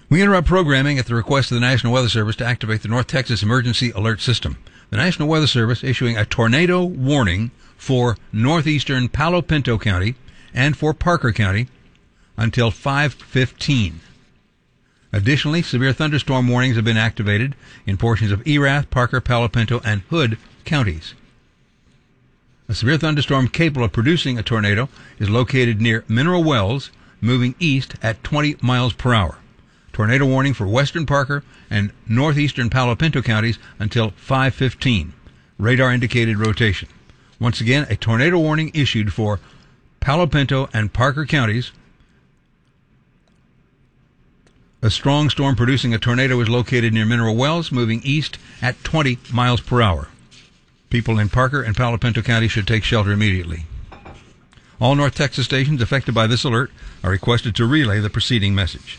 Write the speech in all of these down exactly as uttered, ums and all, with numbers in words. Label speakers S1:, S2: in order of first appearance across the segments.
S1: We interrupt programming at the request of the National Weather Service to activate the North Texas Emergency Alert System. The National Weather Service issuing a tornado warning for northeastern Palo Pinto County and for Parker County until five fifteen. Additionally, severe thunderstorm warnings have been activated in portions of Erath, Parker, Palo Pinto, and Hood counties. A severe thunderstorm capable of producing a tornado is located near Mineral Wells, moving east at twenty miles per hour. Tornado warning for western Parker and northeastern Palo Pinto counties until five fifteen. Radar indicated rotation. Once again, a tornado warning issued for Palo Pinto and Parker counties. A strong storm producing a tornado is located near Mineral Wells, moving east at twenty miles per hour. People in Parker and Palo Pinto County should take shelter immediately. All North Texas stations affected by this alert are requested to relay the preceding message.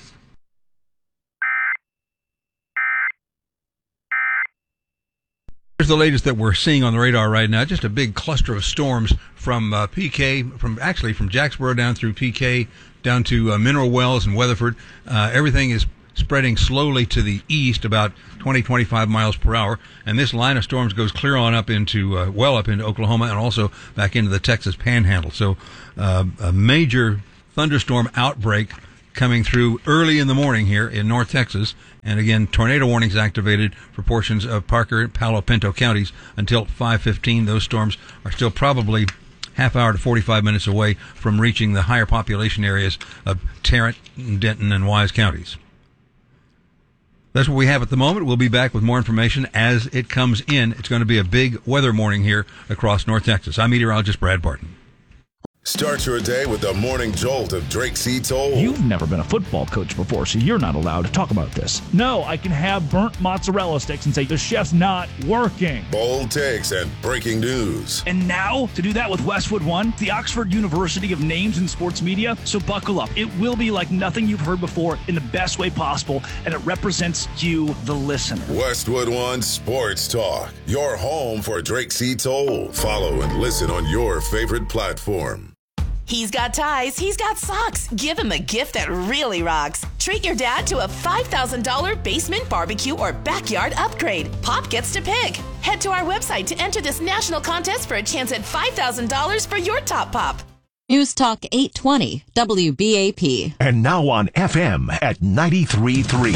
S1: Here's the latest that we're seeing on the radar right now. Just a big cluster of storms from uh, P K, from actually from Jacksboro down through P K, down to uh, Mineral Wells and Weatherford. Uh, everything is spreading slowly to the east, about twenty, twenty-five miles per hour. And this line of storms goes clear on up into, uh, well up into Oklahoma and also back into the Texas Panhandle. So uh, a major thunderstorm outbreak coming through early in the morning here in North Texas. And again, tornado warnings activated for portions of Parker and Palo Pinto counties until five fifteen. Those storms are still probably half hour to forty-five minutes away from reaching the higher population areas of Tarrant, Denton, and Wise counties. That's what we have at the moment. We'll be back with more information as it comes in. It's going to be a big weather morning here across North Texas. I'm meteorologist Brad Barton.
S2: Start your day with the morning jolt of Drake C. Toll.
S3: You've never been a football coach before, so you're not allowed to talk about this. No, I can have burnt mozzarella sticks and say the chef's not working.
S2: Bold takes and breaking news.
S3: And now, to do that with Westwood One, the Oxford University of Names in Sports Media. So buckle up. It will be like nothing you've heard before in the best way possible, and it represents you, the listener.
S2: Westwood One Sports Talk, your home for Drake C. Toll. Follow and listen on your favorite platform.
S4: He's got ties, he's got socks. Give him a gift that really rocks. Treat your dad to a five thousand dollars basement barbecue or backyard upgrade. Pop gets to pick. Head to our website to enter this national contest for a chance at five thousand dollars for your top pop.
S5: News Talk eight twenty, W B A P.
S6: And now on F M at ninety-three point three.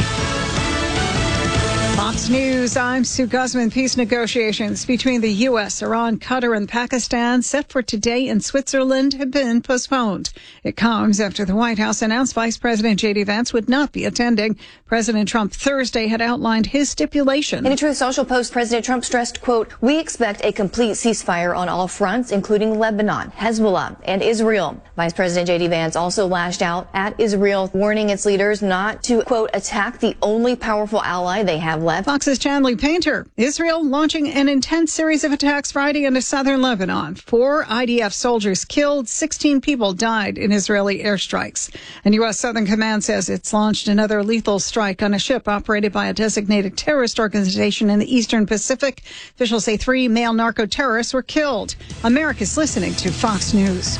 S7: Fox News, I'm Sue Guzman. Peace negotiations between the U S, Iran, Qatar, and Pakistan set for today in Switzerland have been postponed. It comes after the White House announced Vice President J D Vance would not be attending. President Trump Thursday had outlined his stipulation.
S8: In a Truth Social post, President Trump stressed, quote, "We expect a complete ceasefire on all fronts, including Lebanon, Hezbollah, and Israel." Vice President J D Vance also lashed out at Israel, warning its leaders not to, quote, attack the only powerful ally they have left.
S7: Fox's Chanley Painter. Israel launching an intense series of attacks Friday into southern Lebanon. Four I D F soldiers killed, sixteen people died in Israeli airstrikes. And U S Southern Command says it's launched another lethal strike on a ship operated by a designated terrorist organization in the Eastern Pacific. Officials say three male narco-terrorists were killed. America's listening to Fox News.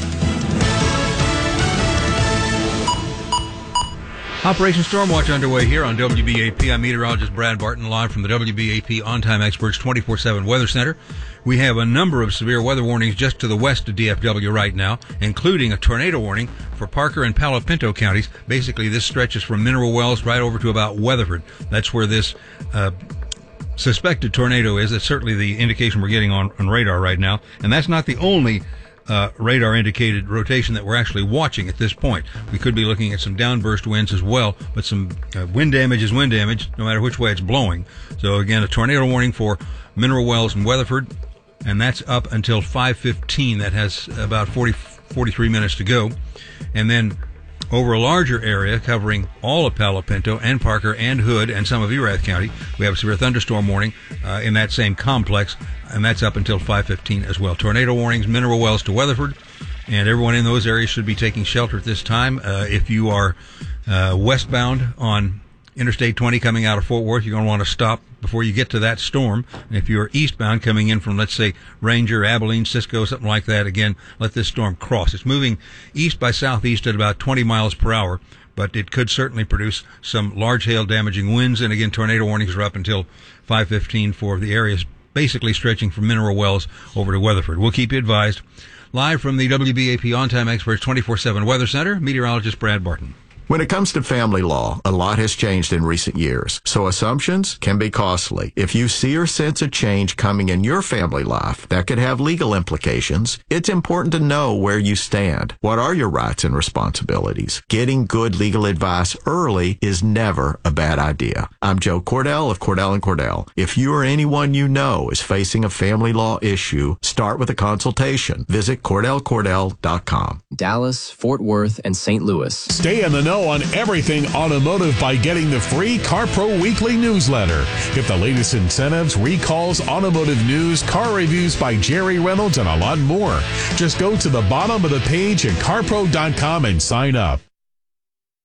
S1: Operation Stormwatch underway here on W B A P. I'm meteorologist Brad Barton, live from the W B A P On-Time Experts twenty-four seven Weather Center. We have a number of severe weather warnings just to the west of D F W right now, including a tornado warning for Parker and Palo Pinto counties. Basically, this stretches from Mineral Wells right over to about Weatherford. That's where this uh, suspected tornado is. That's certainly the indication we're getting on, on radar right now. And that's not the only Uh, radar-indicated rotation that we're actually watching at this point. We could be looking at some downburst winds as well, but some uh, wind damage is wind damage, no matter which way it's blowing. So again, a tornado warning for Mineral Wells and Weatherford, and that's up until five fifteen. That has about forty, forty-three minutes to go. And then over a larger area covering all of Palo Pinto and Parker and Hood and some of Erath County, we have a severe thunderstorm warning uh, in that same complex, and that's up until five fifteen as well. Tornado warnings, Mineral Wells to Weatherford, and everyone in those areas should be taking shelter at this time. Uh, if you are uh, westbound on Interstate twenty coming out of Fort Worth, you're going to want to stop before you get to that storm. And if you're eastbound coming in from, let's say, Ranger, Abilene, Cisco, something like that, again, let this storm cross. It's moving east by southeast at about twenty miles per hour, but it could certainly produce some large hail damaging winds. And again, tornado warnings are up until five fifteen for the areas basically stretching from Mineral Wells over to Weatherford. We'll keep you advised. Live from the W B A P On Time Experts twenty-four seven Weather Center, meteorologist Brad Barton.
S9: When it comes to family law, a lot has changed in recent years, so assumptions can be costly. If you see or sense a change coming in your family life that could have legal implications, it's important to know where you stand. What are your rights and responsibilities? Getting good legal advice early is never a bad idea. I'm Joe Cordell of Cordell and Cordell. If you or anyone you know is facing a family law issue, start with a consultation. Visit Cordell Cordell dot com.
S10: Dallas, Fort Worth, and Saint Louis.
S11: Stay in the know on everything automotive by getting the free CarPro Weekly newsletter. Get the latest incentives, recalls, automotive news, car reviews by Jerry Reynolds, and a lot more. Just go to the bottom of the page at car pro dot com and sign up.